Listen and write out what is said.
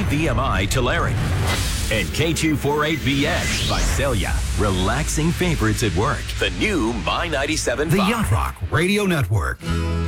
VMI Tulare. And K248VX Visalia. Relaxing favorites at work. The new My 97.5. The Yacht Rock Radio Network.